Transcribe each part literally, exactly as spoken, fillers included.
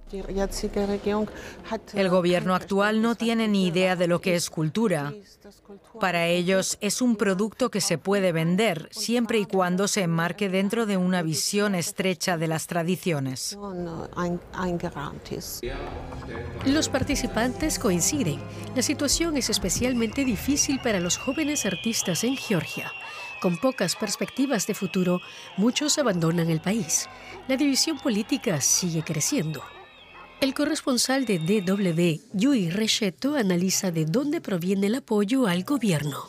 El gobierno actual no tiene ni idea de lo que es cultura. Para ellos es un producto que se puede vender siempre y cuando se enmarque dentro de una visión estrecha de las tradiciones. Los participantes coinciden. La situación es especialmente difícil para los jóvenes artistas en Georgia. Con pocas perspectivas de futuro, muchos abandonan el país. La división política sigue creciendo. El corresponsal de D W, Yui Resheto, analiza de dónde proviene el apoyo al gobierno.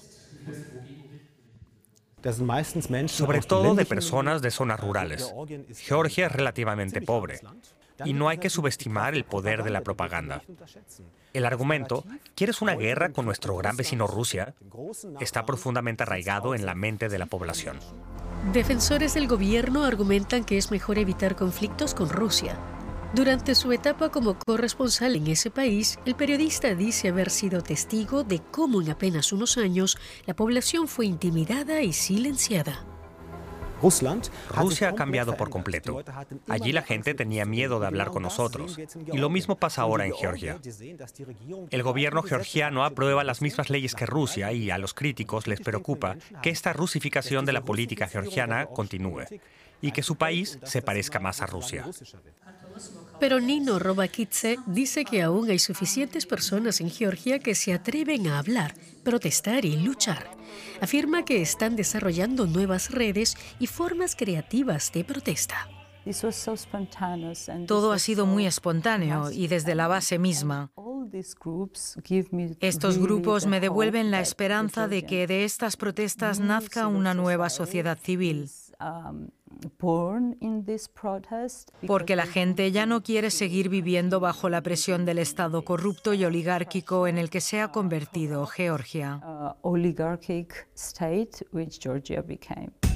Sobre todo de personas de zonas rurales. Georgia es relativamente pobre y no hay que subestimar el poder de la propaganda. El argumento, ¿quieres una guerra con nuestro gran vecino Rusia?, está profundamente arraigado en la mente de la población. Defensores del gobierno argumentan que es mejor evitar conflictos con Rusia. Durante su etapa como corresponsal en ese país, el periodista dice haber sido testigo de cómo en apenas unos años la población fue intimidada y silenciada. Rusia ha cambiado por completo. Allí la gente tenía miedo de hablar con nosotros. Y lo mismo pasa ahora en Georgia. El gobierno georgiano aprueba las mismas leyes que Rusia y a los críticos les preocupa que esta rusificación de la política georgiana continúe y que su país se parezca más a Rusia. Pero Nino Robakidze dice que aún hay suficientes personas en Georgia que se atreven a hablar, protestar y luchar. Afirma que están desarrollando nuevas redes y formas creativas de protesta. Todo ha sido muy espontáneo y desde la base misma. Estos grupos me devuelven la esperanza de que de estas protestas nazca una nueva sociedad civil. Porque la gente ya no quiere seguir viviendo bajo la presión del Estado corrupto y oligárquico en el que se ha convertido Georgia. oligarchic state which Georgia became.